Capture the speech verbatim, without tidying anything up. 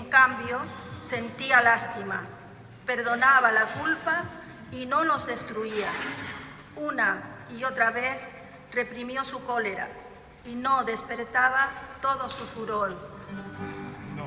cambio, sentía lástima, perdonaba la culpa y no nos destruía. Una y otra vez reprimió su cólera y no despertaba todo su furor.